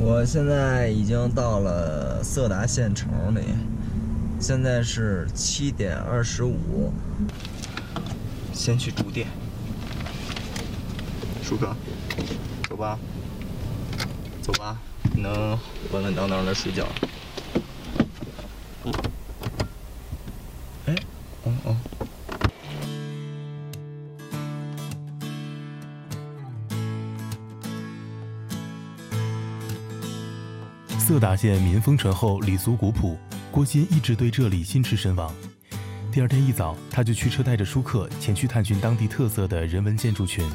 我现在已经到了色达县城里，现在是7点25，先去住店。舒克，走吧，走吧，你能稳稳当当的睡觉。哎，哦。 色达县民风淳厚，礼俗古朴，郭鑫一直对这里心驰神往。第二天一早，他就驱车带着舒克前去探寻当地特色的人文建筑群。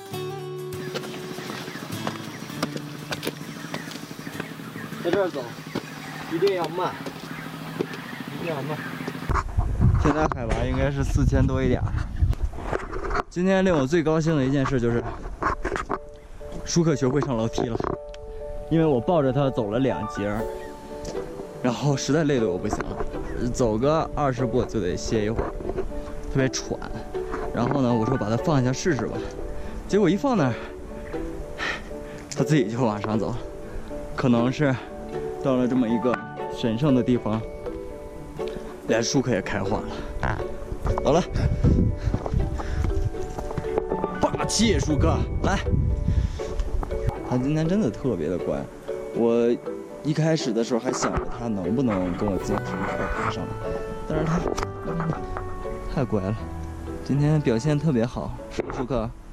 在这儿走，一定要慢，一定要慢。现在海拔应该是4000多一点。今天令我最高兴的一件事就是，舒克学会上楼梯了。因为我抱着他走了2节，然后实在累得我不行了，走个20步就得歇一会儿，特别喘。然后呢，我说把它放下试试吧，结果一放那儿，他自己就往上走了。可能是到了这么一个神圣的地方，连舒克也开化了。好了，霸气舒克，来。他今天真的特别的乖，我一开始的时候还想着他能不能跟我自行车爬上来，但是他太乖了，今天表现特别好，舒克。